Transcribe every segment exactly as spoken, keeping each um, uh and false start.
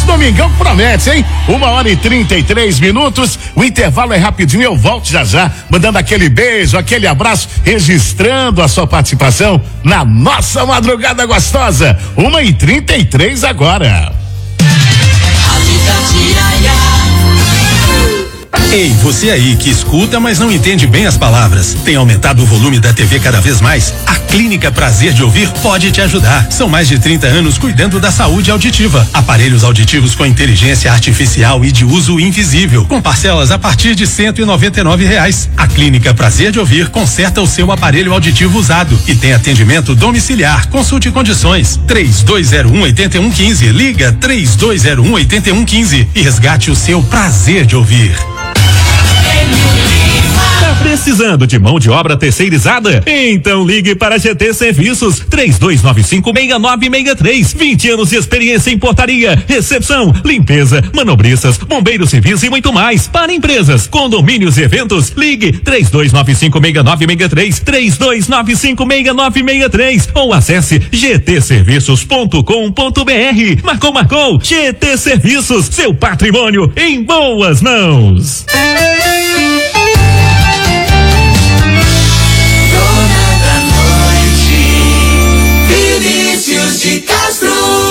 esse domingão promete, hein? Uma hora e trinta e três minutos, o intervalo é rapidinho, eu volto já já, mandando aquele beijo, aquele abraço, registrando a sua participação na nossa madrugada gostosa. Uma e trinta e três agora. Ei, você aí que escuta, mas não entende bem as palavras. Tem aumentado o volume da T V cada vez mais? A Clínica Prazer de Ouvir pode te ajudar. São mais de trinta anos cuidando da saúde auditiva. Aparelhos auditivos com inteligência artificial e de uso invisível, com parcelas a partir de cento e noventa e nove reais. A Clínica Prazer de Ouvir conserta o seu aparelho auditivo usado e tem atendimento domiciliar. Consulte condições. três dois zero um, oito um um cinco. Liga três dois zero um, oito um um cinco e resgate o seu prazer de ouvir. Tá precisando de mão de obra terceirizada? Então ligue para G T Serviços três dois nove cinco, seis nove seis três. vinte anos de experiência em portaria, recepção, limpeza, manobristas, bombeiros civis e muito mais. Para empresas, condomínios e eventos, ligue três dois nove cinco, seis nove seis três, três dois nove cinco, seis nove seis três ou acesse g t serviços ponto com ponto b r. Marcou, marcou, G T Serviços, seu patrimônio em boas mãos. De Castro.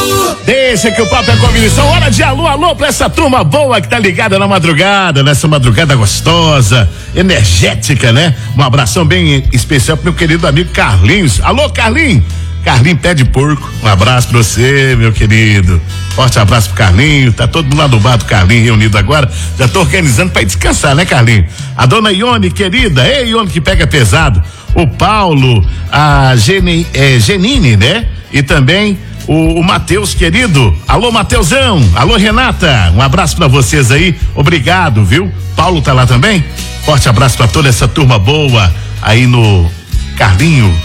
Deixa que o papo é combinação. Hora de alô, alô pra essa turma boa que tá ligada na madrugada, nessa madrugada gostosa, energética, né? Um abração bem especial pro meu querido amigo Carlinhos. Alô, Carlinhos. Carlinhos Pé de Porco. Um abraço pra você, meu querido. Forte abraço pro Carlinhos. Tá todo mundo lá do bar do Carlinhos reunido agora. Já tô organizando pra ir descansar, né, Carlinhos? A dona Ione, querida. Ei, Ione, que pega pesado. O Paulo, a Geni, é, Genine, né? E também o, o Matheus, querido. Alô, Mateusão. Alô, Renata. Um abraço pra vocês aí. Obrigado, viu? Paulo tá lá também? Forte abraço pra toda essa turma boa aí no Carlinho.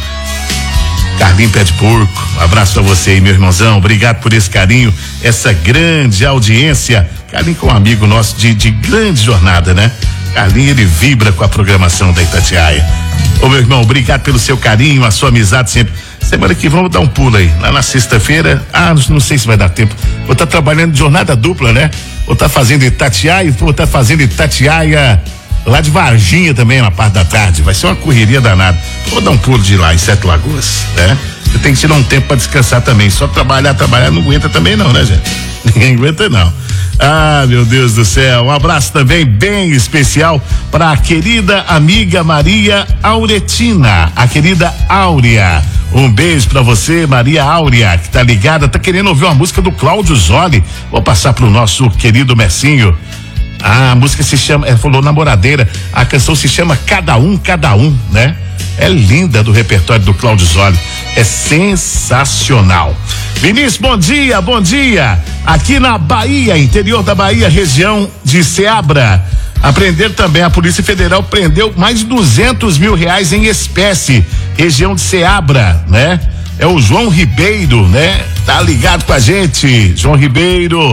Carlinho Pé de Porco. Um abraço pra você aí, meu irmãozão. Obrigado por esse carinho, essa grande audiência. Carlinho com um amigo nosso de, de grande jornada, né? Carlinho, ele vibra com a programação da Itatiaia. Ô, meu irmão, obrigado pelo seu carinho, a sua amizade sempre. Semana que vamos dar um pulo aí, lá na sexta-feira. Ah, não, não sei se vai dar tempo. Vou estar tá trabalhando de jornada dupla, né? Vou estar tá fazendo Itatiaia, vou estar tá fazendo Itatiaia lá de Varginha também, na parte da tarde. Vai ser uma correria danada. Vou dar um pulo de lá em Sete Lagoas, né? Eu tenho que tirar um tempo para descansar também. Só trabalhar, trabalhar não aguenta também não, né, gente? Ninguém aguenta não. Ah, meu Deus do céu. Um abraço também bem especial para a querida amiga Maria Auretina, a querida Áurea. Um beijo pra você, Maria Áurea, que tá ligada, tá querendo ouvir uma música do Cláudio Zoli. Vou passar pro nosso querido Messinho. Ah, a música se chama, ela falou namoradeira, a canção se chama Cada Um, Cada Um, né? É linda, do repertório do Cláudio Zoli, é sensacional. Vinícius, bom dia, bom dia. Aqui na Bahia, interior da Bahia, região de Ceabra, apreenderam também, a Polícia Federal prendeu mais de duzentos mil reais em espécie, região de Ceabra, né? É o João Ribeiro, né? Tá ligado com a gente, João Ribeiro.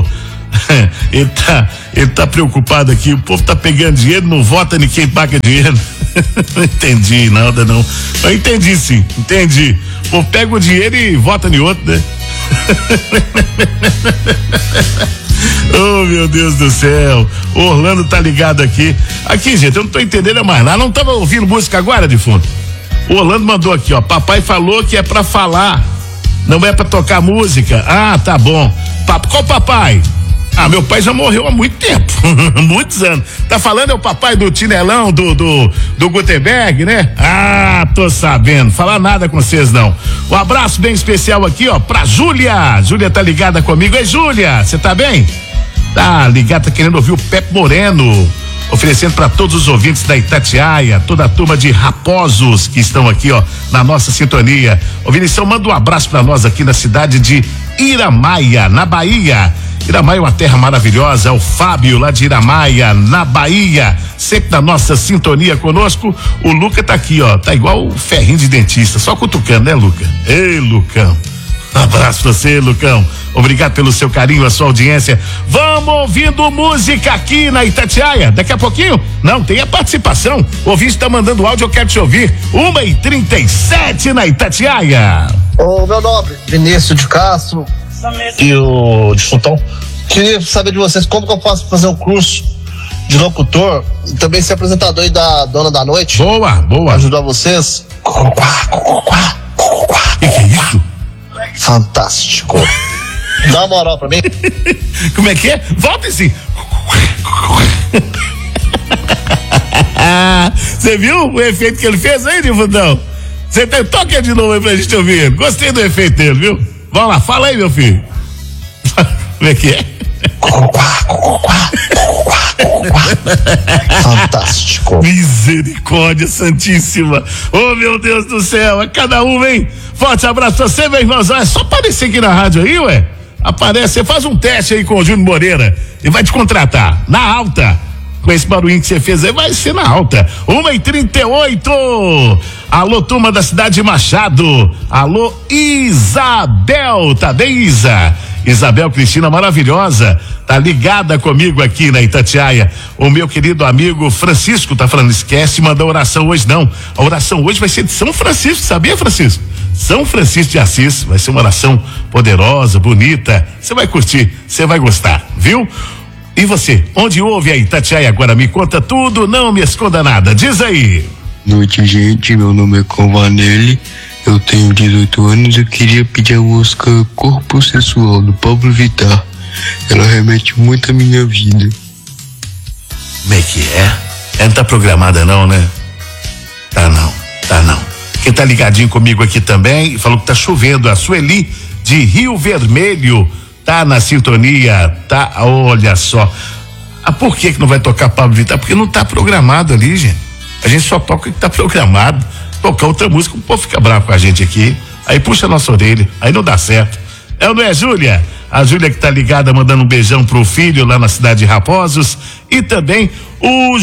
Ele tá, ele tá preocupado aqui, o povo tá pegando dinheiro, não vota em quem paga dinheiro. Não entendi nada não, eu entendi sim, entendi. O povo pega o dinheiro e vota em outro, né? Oh, meu Deus do céu, o Orlando tá ligado aqui. Aqui, gente, eu não tô entendendo mais nada, não tava ouvindo música agora de fundo. O Orlando mandou aqui, ó, papai falou que é pra falar, não é pra tocar música. Ah, tá bom. Papo, qual papai? Ah, meu pai já morreu há muito tempo, muitos anos. Tá falando é o papai do Tinelão, do, do, do Gutenberg, né? Ah, tô sabendo, falar nada com vocês não. Um abraço bem especial aqui, ó, pra Júlia. Júlia tá ligada comigo. Ei, Júlia, você tá bem? Tá ligada, tá querendo ouvir o Pepe Moreno, oferecendo para todos os ouvintes da Itatiaia, toda a turma de Raposos que estão aqui, ó, na nossa sintonia. Ô, Vinição, manda um abraço para nós aqui na cidade de Iramaia, na Bahia. Iramaia é uma terra maravilhosa, é o Fábio lá de Iramaia, na Bahia, sempre na nossa sintonia conosco. O Luca tá aqui, ó, tá igual o ferrinho de dentista, só cutucando, né, Luca? Ei, Lucão, um abraço pra você, Lucão, obrigado pelo seu carinho, a sua audiência. Vamos ouvindo música aqui na Itatiaia, daqui a pouquinho, não, tem a participação, o ouvinte tá mandando áudio, eu quero te ouvir, uma e trinta e sete na Itatiaia. Ô, meu nobre, Vinícius de Castro e o Difuntão, queria saber de vocês como que eu posso fazer um curso de locutor e também ser apresentador aí da Dona da Noite. Boa, boa. Ajudar vocês. Que que é isso? Fantástico. Dá uma moral pra mim. Como é que é? Volta assim. Você viu o efeito que ele fez aí, Difundão? Você tem toque de novo aí pra gente ouvir. Gostei do efeito dele, viu? Vamos lá, fala aí, meu filho. Como é que é? Fantástico. Misericórdia santíssima. Oh, meu Deus do céu, é cada um, hein? Forte abraço pra você, meu irmãozão. É só aparecer aqui na rádio aí, ué. Aparece, você faz um teste aí com o Júnior Moreira e vai te contratar na alta. Com esse barulhinho que você fez aí, vai ser na alta. uma e trinta e oito. Alô, turma da cidade de Machado. Alô, Isabel. Tá bem, Isa? Isabel Cristina, maravilhosa. Tá ligada comigo aqui na Itatiaia. O meu querido amigo Francisco tá falando, esquece, mandar oração hoje não. A oração hoje vai ser de São Francisco, sabia, Francisco? São Francisco de Assis. Vai ser uma oração poderosa, bonita. Você vai curtir, você vai gostar, viu? E você, onde ouve aí, Itatiaia? Agora me conta tudo, não me esconda nada. Diz aí. Noite, gente. Meu nome é Convanelli. Eu tenho dezoito anos e eu queria pedir a música Corpo Sensual, do Pablo Vittar. Ela remete muito à minha vida. Como é que é? Ela não tá programada não, né? Tá não, tá não. Quem tá ligadinho comigo aqui também, falou que tá chovendo, a Sueli de Rio Vermelho tá na sintonia, tá, olha só. Ah, por que que não vai tocar Pablo Vittar? Porque não tá programado ali, gente. A gente só toca o que tá programado. Tocar outra música, o povo fica bravo com a gente aqui, aí puxa a nossa orelha, aí não dá certo. É ou não é, Júlia? A Júlia que tá ligada, mandando um beijão pro filho lá na cidade de Raposos. E também o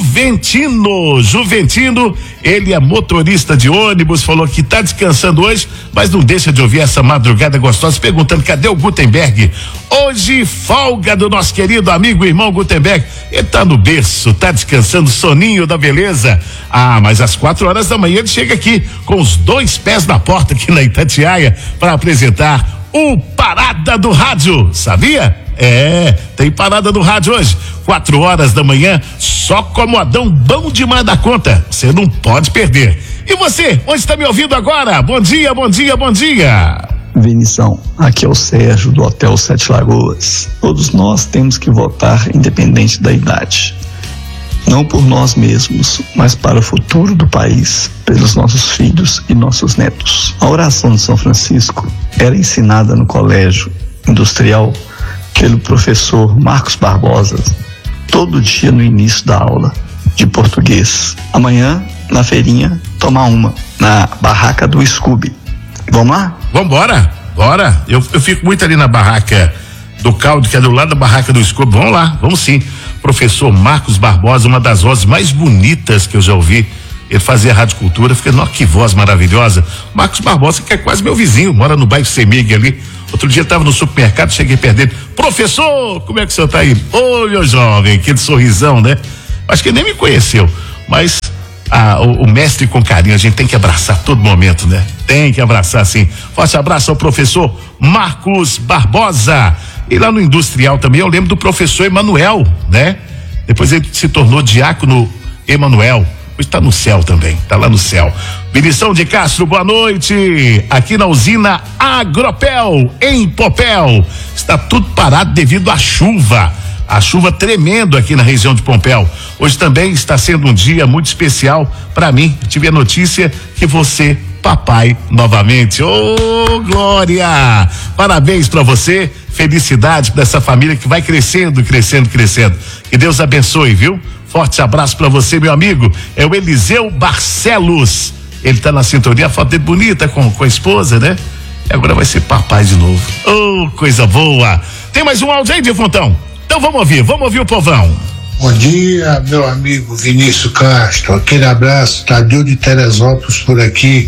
Juventino. Juventino, ele é motorista de ônibus, falou que tá descansando hoje, mas não deixa de ouvir essa madrugada gostosa, perguntando cadê o Gutenberg? Hoje, folga do nosso querido amigo e irmão Gutenberg. Ele tá no berço, tá descansando, soninho da beleza. Ah, mas às quatro horas da manhã ele chega aqui com os dois pés na porta aqui na Itatiaia para apresentar o Parada do Rádio, sabia? É, tem Parada do Rádio hoje, quatro horas da manhã, só comodão bom demais da conta, você não pode perder. E você, onde está me ouvindo agora? Bom dia, bom dia, bom dia. Vinição, aqui é o Sérgio do Hotel Sete Lagoas. Todos nós temos que votar independente da idade. Não por nós mesmos, mas para o futuro do país, pelos nossos filhos e nossos netos. A oração de São Francisco era ensinada no colégio industrial pelo professor Marcos Barbosa, todo dia no início da aula de português. Amanhã, na feirinha, tomar uma, na barraca do Scooby. Vamos lá? Vambora, bora. Eu, eu fico muito ali na barraca do caldo, que é do lado da barraca do Scooby. Vamos lá, vamos sim. Professor Marcos Barbosa, uma das vozes mais bonitas que eu já ouvi. Ele fazia Rádio Cultura, fiquei, nossa, que voz maravilhosa. Marcos Barbosa, que é quase meu vizinho, mora no bairro Semig ali. Outro dia estava no supermercado, cheguei perto dele. Professor, como é que o senhor tá aí? Ô, meu jovem, aquele sorrisão, né? Acho que ele nem me conheceu, mas ah, o, o mestre com carinho, a gente tem que abraçar todo momento, né? Tem que abraçar, sim. Forte abraço ao professor Marcos Barbosa. E lá no Industrial também, eu lembro do professor Emanuel, né? Depois ele se tornou diácono Emanuel. Hoje está no céu também, está lá no céu. Benição de Castro, boa noite. Aqui na usina Agropel, em Pompéu. Está tudo parado devido à chuva. A chuva tremendo aqui na região de Pompéu. Hoje também está sendo um dia muito especial para mim. Tive a notícia que você, papai, novamente. Ô, oh, Glória! Parabéns para você. Felicidade para essa família que vai crescendo, crescendo, crescendo. Que Deus abençoe, viu? Forte abraço para você, meu amigo. É o Eliseu Barcelos. Ele tá na sintonia, a foto dele bonita com, com a esposa, né? E agora vai ser papai de novo. Oh, coisa boa. Tem mais um áudio aí, Difontão? Então vamos ouvir, vamos ouvir o povão. Bom dia, meu amigo Vinícius Castro. Aquele abraço, Tadeu de Teresópolis por aqui.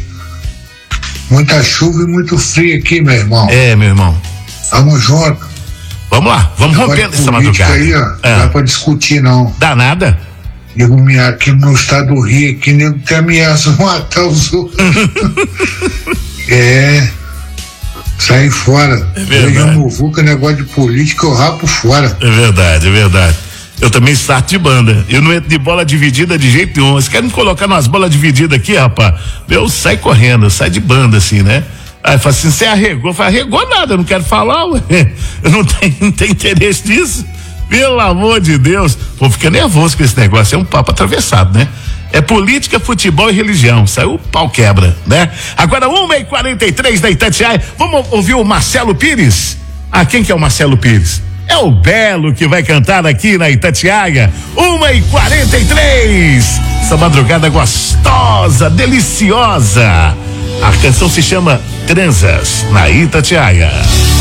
Muita chuva e muito frio aqui, meu irmão. É, meu irmão. Vamos junto. Vamos lá, vamos rompendo essa madrugada. Aí, ó, ah. Não dá pra discutir, não. Dá nada? Digo, aqui no estado do Rio, aqui nem ameaça matar os outros. É. Sair fora. É verdade. Veja muvuca, negócio de política, eu rapo fora. É verdade, é verdade. Eu também starto de banda. Eu não entro de bola dividida de jeito nenhum. Vocês querem me colocar nas bolas divididas aqui, rapaz? Eu saio correndo, eu saio de banda assim, né? Aí fala assim, você arregou? Eu falo, arregou nada, eu não quero falar, ué. Eu não tenho, não tenho interesse nisso. Pelo amor de Deus. Vou ficar nervoso com esse negócio, é um papo atravessado, né? É política, futebol e religião. Saiu o pau quebra, né? Agora, uma e quarenta e três da Itatiaia. Vamos ouvir o Marcelo Pires? Ah, quem que é o Marcelo Pires? É o Belo que vai cantar aqui na Itatiaia. uma e quarenta e três. Essa madrugada gostosa, deliciosa. A canção se chama Transas na Itatiaia.